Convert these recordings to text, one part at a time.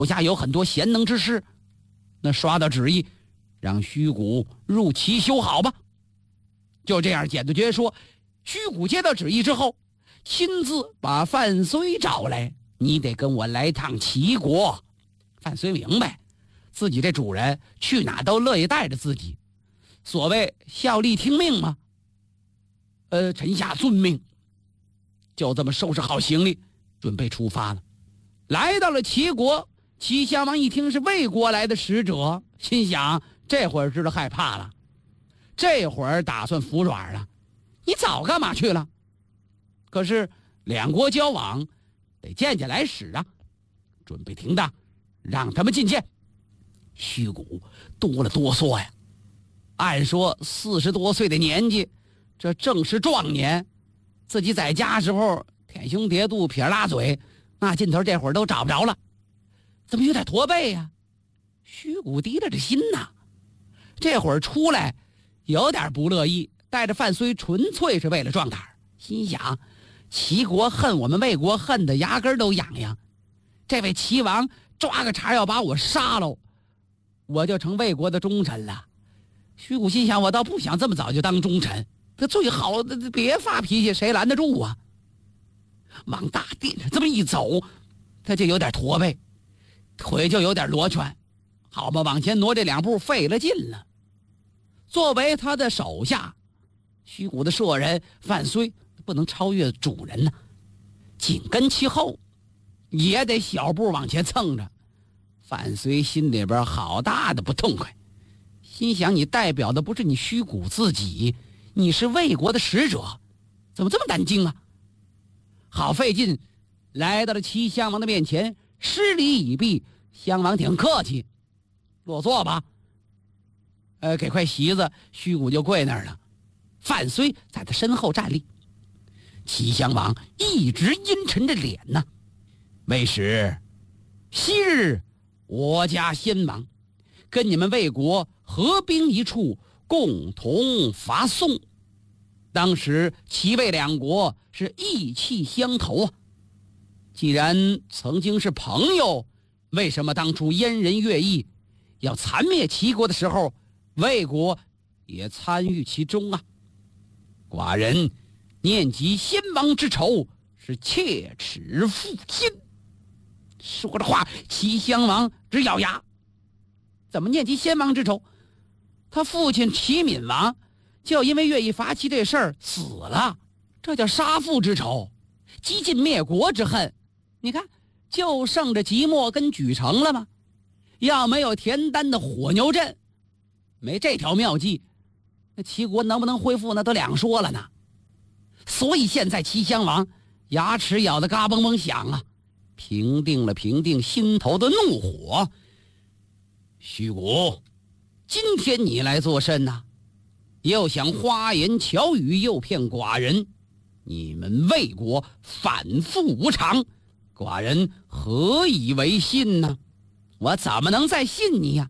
下有很多贤能之士，那刷到旨意，让虚谷入齐修好吧。就这样，简子觉说，虚谷接到旨意之后，亲自把范睢找来，你得跟我来趟齐国。范睢明白，自己这主人去哪都乐意带着自己，所谓效力听命嘛。臣下遵命。就这么收拾好行李，准备出发了。来到了齐国，齐襄王一听是魏国来的使者，心想这会儿知道害怕了，这会儿打算服软了。你早干嘛去了？可是两国交往，得见见来使啊。准备停当，让他们觐见。虚谷哆了哆嗦呀，按说40多岁的年纪，这正是壮年。自己在家时候舔胸叠肚撇拉嘴，那劲头这会儿都找不着了，怎么有点驼背呀？虚谷提着这心呐，这会儿出来有点不乐意，带着范睢纯粹是为了壮胆，心想齐国恨我们魏国恨得牙根都痒痒，这位齐王抓个茬要把我杀了，我就成魏国的忠臣了。虚谷心想，我倒不想这么早就当忠臣，这最好别发脾气，谁拦得住啊？往大殿上这么一走，他就有点驼背，腿就有点罗圈，好嘛，往前挪这2步费了劲了。作为他的手下，虚谷的舍人范睢不能超越主人呢，紧跟其后也得小步往前蹭着。范睢心里边好大的不痛快，心想你代表的不是你虚谷自己，你是魏国的使者，怎么这么难经啊？好费劲来到了齐襄王的面前，施礼已毕，襄王挺客气，落座吧。给块席子，虚谷就跪那儿了。范睢在他身后站立。齐襄王一直阴沉着脸呢。魏使，昔日我家先王跟你们魏国合兵一处，共同伐宋。当时齐魏两国是意气相投啊。既然曾经是朋友，为什么当初燕人乐毅要残灭齐国的时候，魏国也参与其中啊？寡人念及先王之仇，是切齿负心。说着话，齐襄王直咬牙。怎么念及先王之仇？他父亲齐闵王就因为乐毅伐齐这事儿死了，这叫杀父之仇，激尽灭国之恨。你看，就剩着即墨跟莒城了吗？要没有田单的火牛阵，没这条妙计，那齐国能不能恢复那都两说了呢。所以现在齐襄王牙齿咬得嘎嘣嘣响啊，平定心头的怒火。虚谷，今天你来作甚呢？又想花言巧语诱骗寡人，你们魏国反复无常，寡人何以为信呢？我怎么能再信你呀？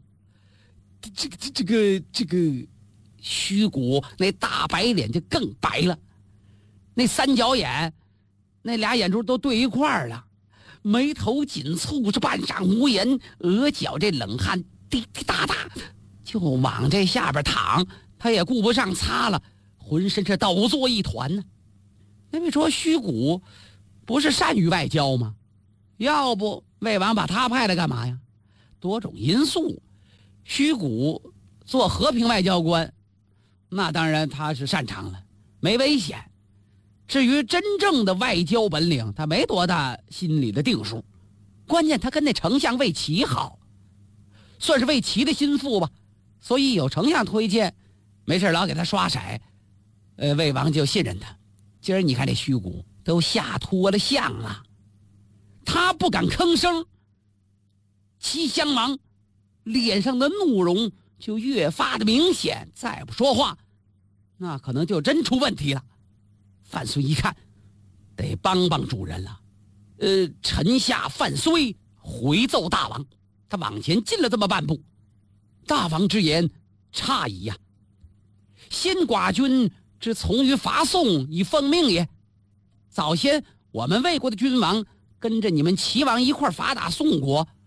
这个，虚谷那大白脸就更白了，那三角眼，那俩眼珠都对一块儿了，眉头紧蹙，是半晌无言，额角这冷汗滴滴答答就往这下边淌，他也顾不上擦了，浑身是抖作一团呢。那位说虚谷不是善于外交吗？要不魏王把他派来干嘛呀？多种因素，虚谷做和平外交官，那当然他是擅长了，没危险。至于真正的外交本领，他没多大心里的定数。关键他跟那丞相魏齐好，算是魏齐的心腹吧，所以有丞相推荐，没事老给他刷色，魏王就信任他。今儿你看这虚谷都吓脱了相了，他不敢吭声，齐襄王脸上的怒容就越发的明显，再不说话，那可能就真出问题了。范睢一看，得帮帮主人了。臣下范睢回奏大王。他往前进了这么半步。大王之言诧异呀，先寡君之从于伐宋以奉命也。早先我们魏国的君王跟着你们齐王一块伐打宋国，